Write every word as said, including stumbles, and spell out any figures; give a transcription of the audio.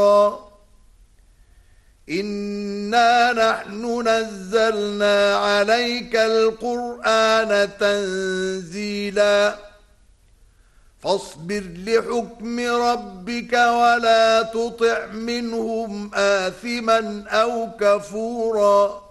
إنا نحن نزلنا عليك القرآن تنزيلا فاصبر لحكم ربك ولا تطع منهم آثما أو كفورا